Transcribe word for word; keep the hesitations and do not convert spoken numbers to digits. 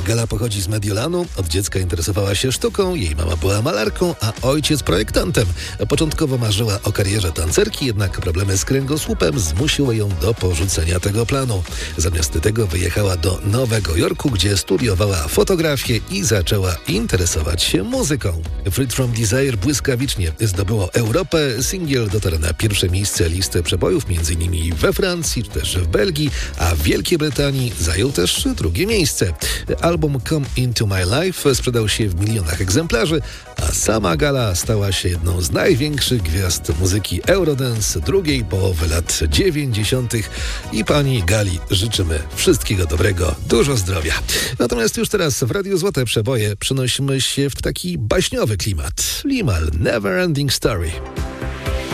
Gala pochodzi z Mediolanu. Od dziecka interesowała się sztuką, jej mama była malarką, a ojciec projektantem. Początkowo marzyła o karierze tancerki, jednak problemy z kręgosłupem zmusiły ją do porzucenia tego planu. Zamiast tego wyjechała do Nowego Jorku, gdzie studiowała fotografię i zaczęła interesować się muzyką. Freed from Desire błyskawicznie zdobyło Europę. Singiel dotarł na pierwsze miejsce listy przebojów, m.in. we Francji czy też w Belgii, a w Wielkiej Brytanii zajął też drugie miejsce. Album Come Into My Life sprzedał się w milionach egzemplarzy, a sama Gala stała się jedną z największych gwiazd muzyki Eurodance drugiej połowy lat dziewięćdziesiątych. I pani Gali życzymy wszystkiego dobrego, dużo zdrowia. Natomiast już teraz w Radiu Złote Przeboje przenosimy się w taki baśniowy klimat. Limahl, Never Ending Story.